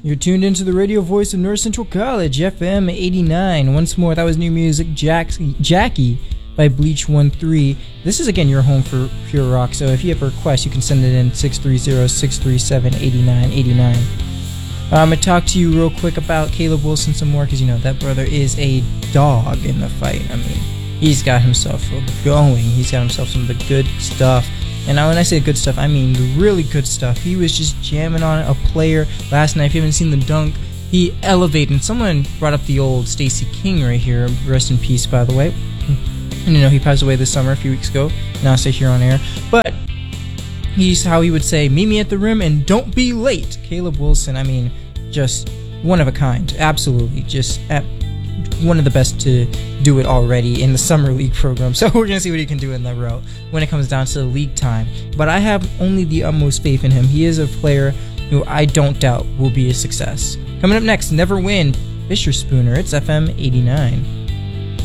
You're tuned into the radio voice of North Central College, FM 89. Once more, that was new music, Jackie by Bleach 13. This is, again, your home for pure rock, so if you have a request, you can send it in 630-637-8989. I'm going to talk to you real quick about Caleb Wilson some more, because, you know, that brother is a dog in the fight. I mean, he's got himself going. He's got himself some of the good stuff. And when I say good stuff, I mean the really good stuff. He was just jamming on a player last night. If you haven't seen the dunk, he elevated. And someone brought up the old Stacey King right here. Rest in peace, by the way. And you know, he passed away this summer a few weeks ago. Now I say here on air. But he's how he would say, meet me at the rim and don't be late. Caleb Wilson, I mean, just one of a kind. Absolutely. Just one of the best to do it already in the summer league program. So we're going to see what he can do in the row when it comes down to the league time. But I have only the utmost faith in him. He is a player who I don't doubt will be a success. Coming up next, Never Win, Fisher Spooner. It's FM 89.